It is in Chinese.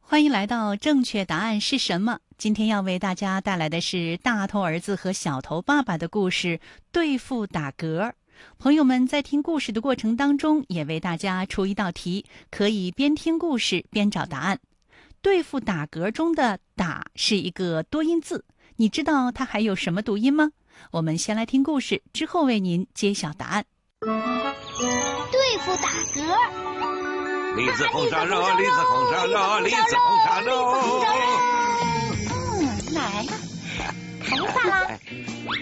欢迎来到正确答案是什么？今天要为大家带来的是大头儿子和小头爸爸的故事，对付打嗝。朋友们在听故事的过程当中，也为大家出一道题，可以边听故事边找答案。对付打嗝中的打是一个多音字，你知道它还有什么读音吗？我们先来听故事，之后为您揭晓答案。 对付打嗝。 栗子风沙热，栗子风沙热，栗子风沙热。 来了，开饭啦！